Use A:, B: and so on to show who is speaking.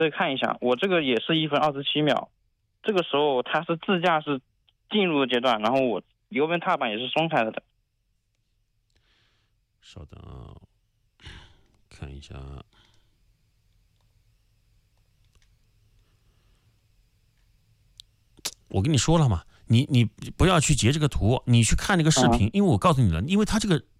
A: 再看一下，我这个也是1分27秒，这个时候它是自驾是进入的阶段，然后我油门踏板也是松开了的。
B: 稍等啊，看一下。我跟你说了嘛，你不要去截这个图，你去看那个视频，因为我告诉你了，因为它这个